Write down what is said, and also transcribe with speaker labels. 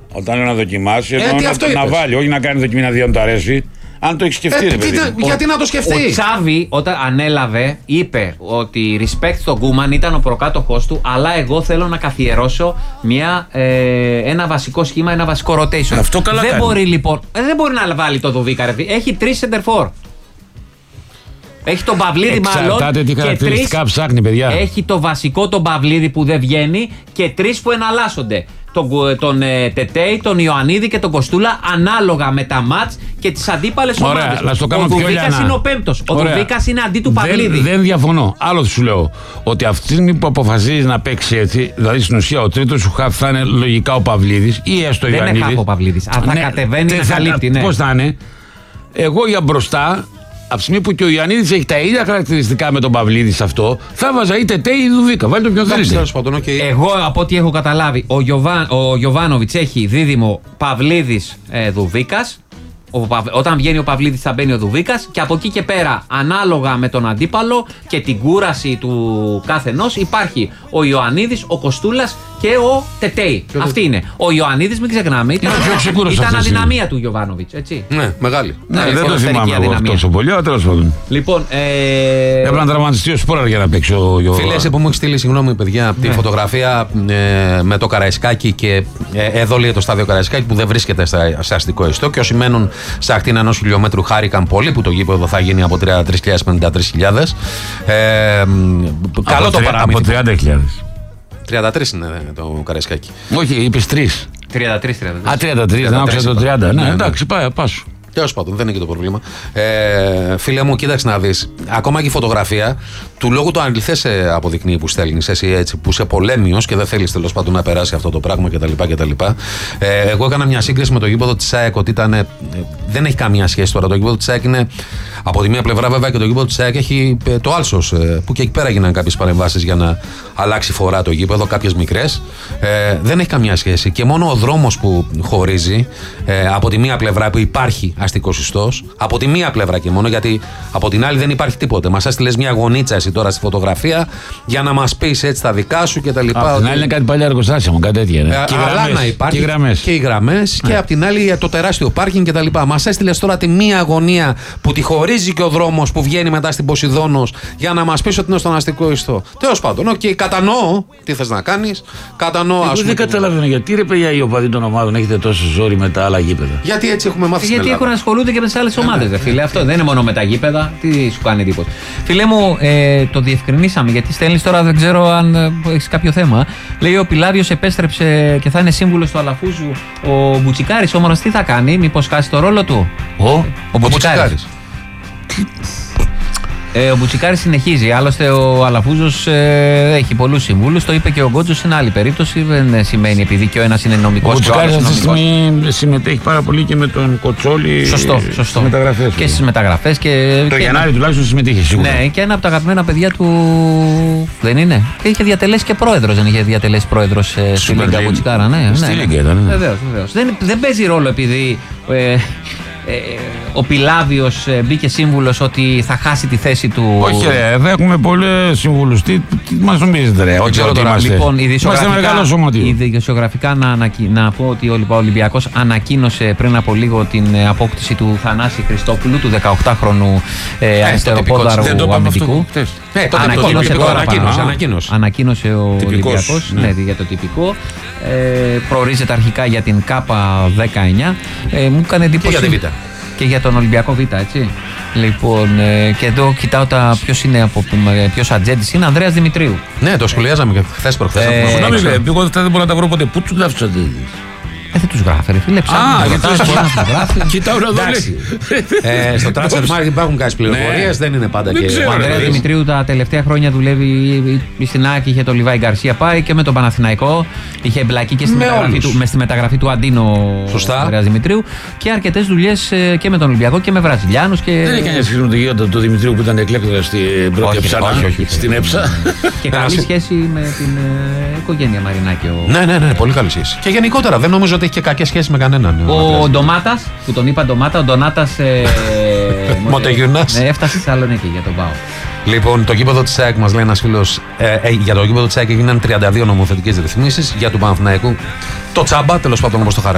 Speaker 1: Όταν λέω να δοκιμάσει,
Speaker 2: να
Speaker 1: βάλει, όχι να κάνει δοκιμή να δει αν του αρέσει. Αν το έχει σκεφτεί, ρε παιδί.
Speaker 2: Γιατί να το σκεφτεί.
Speaker 3: Ο Τσάβη, όταν ανέλαβε, είπε ότι respect στον Κούμαν, ήταν ο προκάτοχός του, αλλά εγώ θέλω να καθιερώσω ένα βασικό σχήμα, ένα βασικό rotation.
Speaker 1: Αυτό καλά
Speaker 3: δεν
Speaker 1: κάνει.
Speaker 3: μπορεί λοιπόν, δεν μπορεί να βάλει το Δουβίκα, ρε. Έχει 3 center for. Έχει τον Παυλίδη μάλλον.
Speaker 1: Εξαρτάται τι χαρακτηριστικά ψάχνει, παιδιά.
Speaker 3: Έχει το βασικό τον Παυλίδη που δεν βγαίνει και 3 που εναλλάσσονται. Τον Τετέι, τον Ιωαννίδη και τον Κοστούλα ανάλογα με τα μάτς και τις αντίπαλες ομάδες. Ο Δουβίκας είναι ο 5ος. Ο Δουβίκας είναι αντί του Παυλίδη.
Speaker 1: Δεν διαφωνώ. Άλλο σου λέω. Ότι αυτή τη στιγμή που αποφασίζει να παίξει έτσι, δηλαδή στην ουσία ο τρίτος σου χαφ θα είναι λογικά ο Παυλίδης ή έστω ο Ιωαννίδης.
Speaker 3: Δεν είναι χαφ ο Παυλίδης. Θα κατεβαίνει να καλύπτει.
Speaker 1: Πώς θα είναι. Εγώ για μπροστά. Από τη στιγμή που και ο Ιωαννίδης έχει τα ίδια χαρακτηριστικά με τον Παυλίδη σε αυτό, θα βάζα είτε Τέι ή Δουβίκα. Βάλτε το πιο θέλετε.
Speaker 3: Εγώ από ό,τι έχω καταλάβει, ο Γιοβάνοβιτς έχει δίδυμο Παυλίδης Δουβίκας. Όταν βγαίνει ο Παυλίδης θα μπαίνει ο Δουβίκας και από εκεί και πέρα, ανάλογα με τον αντίπαλο και την κούραση του καθενός, υπάρχει ο Ιωαννίδης, ο Κοστούλας και ο Τετέι. Αυτή είναι. Ο Ιωαννίδης, μην ξεχνάμε, ήταν αδυναμία του Γιοβάνοβιτς, έτσι.
Speaker 2: Ναι, μεγάλη.
Speaker 1: Δεν το θυμάμαι εγώ τόσο πολύ, αλλά τέλος πάντων.
Speaker 3: Λοιπόν,
Speaker 1: έπρεπε να τραυματιστεί ο Σπόραρ για να παίξει ο Γιοβάνοβιτς.
Speaker 2: Φίλε, εσύ που μου έχει στείλει, συγγνώμη παιδιά, τη φωτογραφία με το Καραϊσκάκι και εδώ λέει το στάδιο Καραϊσκάκι που δεν βρίσκεται σε αστικό ιστό και όσοι μένουν σε ακτίνα 1 χιλιόμετρου χάρηκαν πολύ που το γήπεδο θα γίνει από 33.000-53.000. Καλό το παράμετρο.
Speaker 1: Από 30.000.
Speaker 2: 33 είναι το Καραϊσκάκι.
Speaker 1: Όχι, είπες 3.
Speaker 3: 33.
Speaker 1: Α, 33, δεν άκουσα το 30. Ναι, εντάξει, πάει, πάσου.
Speaker 2: Τέλος πάντων, δεν είναι και το πρόβλημα. Φίλε μου, κοίταξε να δεις. Ακόμα και η φωτογραφία του λόγου το αληθές αποδεικνύει που στέλνεις εσύ έτσι, που είσαι πολέμιος και δεν θέλεις τέλος πάντων να περάσει αυτό το πράγμα κτλ. Εγώ έκανα μια σύγκριση με το γήπεδο της ΑΕΚ ότι ήταν. Δεν έχει καμία σχέση τώρα. Το γήπεδο της ΑΕΚ είναι από τη μία πλευρά βέβαια και το γήπεδο της ΑΕΚ έχει το Άλσος που και εκεί πέρα έγιναν κάποιες παρεμβάσεις για να αλλάξει φορά το γήπεδο, κάποιες μικρές. Δεν έχει καμία σχέση. Και μόνο ο δρόμος που χωρίζει από τη μία πλευρά που υπάρχει αστικός ιστός, από τη μία πλευρά και μόνο, γιατί από την άλλη δεν υπάρχει τίποτε. Μας έστειλες μια γωνίτσα εσύ τώρα στη φωτογραφία για να μας πεις έτσι τα δικά σου και τα λοιπά.
Speaker 1: Από την άλλη είναι κάτι παλιά εργοστάσια μου, κάτι τέτοια.
Speaker 2: Αλλά να υπάρχει και οι γραμμές και από την άλλη το τεράστιο πάρκινγκ και τα λοιπά. Μας έστειλες τώρα τη μία γωνία που τη χωρίζει και ο δρόμος που βγαίνει μετά στην Ποσειδώνος για να μας πεις ότι είναι στον αστικό ιστό. Τέλος πάντων, κατανοώ τι θες να κάνεις. Κατανοώ,
Speaker 1: εγώ δεν καταλαβαίνω γιατί ρε παιδιά οι οπαδοί των ομάδων έχετε τόσο ζόρι με τα άλλα γήπεδα.
Speaker 2: Γιατί έτσι έχουμε μάθει.
Speaker 3: Γιατί έχουν ασχολούνται και με τις άλλες ομάδες, φίλε. Αυτό δεν είναι μόνο με τα γήπεδα. Τι σου κάνει εντύπωση. Φίλε μου, το διευκρινίσαμε γιατί στέλνεις τώρα, δεν ξέρω αν έχεις κάποιο θέμα. Λέει ο Πιλάβιος επέστρεψε και θα είναι σύμβουλος του Αλαφούζου. Ο Μπουτσικάρης όμως τι θα κάνει, μήπως χάσει το ρόλο του? Ο Μπουτσικάρης. Ο Μπουτσικάρης συνεχίζει. Άλλωστε ο Αλαφούζος έχει πολλούς συμβούλους. Το είπε και ο Γκότζος σε μια άλλη περίπτωση. Δεν σημαίνει επειδή και ο ένας είναι νομικός.
Speaker 1: Ο Μπουτσικάρης αυτή τη στιγμή συμμετέχει πάρα πολύ και με τον Κοτσόλη.
Speaker 3: Σωστό.
Speaker 1: Στις μεταγραφές.
Speaker 3: Και στις μεταγραφές.
Speaker 1: Το Γενάρη τουλάχιστον συμμετείχε σίγουρα.
Speaker 3: Ναι, και ένα από τα αγαπημένα παιδιά του. Δεν είναι. Και είχε διατελέσει και πρόεδρος. Δεν είχε διατελέσει πρόεδρος στη Λίγκα Μπουτσικάρα. Ναι,
Speaker 1: στη Λίγκα ήταν.
Speaker 3: Βεβαίως. Δεν παίζει ρόλο επειδή. Ο Πιλάβιος μπήκε σύμβουλος ότι θα χάσει τη θέση του.
Speaker 1: Όχι, δεν έχουμε πολλούς σύμβουλους. Τι μας νομίζετε, ρε? Όχι,
Speaker 3: λοιπόν, ειδησιογραφικά να πω ότι ο Ολυμπιακός ανακοίνωσε πριν από λίγο την απόκτηση του Θανάση Χριστόπουλου, του 18χρονου αριστεροπόδαρου αμυντικού. Ανακοίνωσε ο Ολυμπιακός για το τυπικό. Προορίζεται αρχικά για την ΚΑΠΑ 19. Μου έκανε εντύπωση. Και για τον Ολυμπιακό Β, έτσι. Λοιπόν, και εδώ κοιτάω ποιος ατζέντης είναι, Ανδρέας Δημητρίου.
Speaker 2: Ναι, το σχολιάζαμε και χθες προχθές.
Speaker 1: Εγώ δεν μπορώ να τα βρω ποτέ. Πού τους γράφει τους ατζέντης?
Speaker 3: Δεν τους γράφει, ρε φίλε.
Speaker 1: Κοιτάω να δω.
Speaker 2: Στο Transfer Market υπάρχουν κάποιες πληροφορίες, δεν είναι πάντα και.
Speaker 3: Ο Ανδρέας Δημητρίου τα τελευταία χρόνια δουλεύει στην ΑΕΚ, είχε το Λιβάη Γκαρσία πάει και με τον Παναθηναϊκό. Είχε εμπλακεί και στη μεταγραφή του Αντίνο ο Ανδρέας Δημητρίου και αρκετές δουλειές και με τον Ολυμπιακό και με Βραζιλιάνους.
Speaker 1: Δεν έχει κανένα σχέση με τον γίγαντα του Δημητρίου που ήταν εκλέκτορα στην πρώτη Εψάνα. Στην Έψα.
Speaker 3: Και καλή σχέση με την οικογένεια Μαρινάκη.
Speaker 2: Ναι, πολύ καλή σχέση. Και γενικότερα δεν νομίζω ότι έχει και κακές σχέσεις με κανέναν.
Speaker 3: Ο Ντομάτας, που τον είπα Ντομάτα, ο Ντονάτας
Speaker 2: Μοτεγιούνας
Speaker 3: έφτασε στη Θεσσαλονίκη για τον ΠΑΟ.
Speaker 2: Λοιπόν, το γήπεδο της ΑΕΚ μας λέει ένας φίλος, για το γήπεδο της ΑΕΚ έγιναν 32 νομοθετικές ρυθμίσεις, για του Παναθηναϊκού το τσάμπα, τέλος πάντων όπως το χαρακτηρίζει.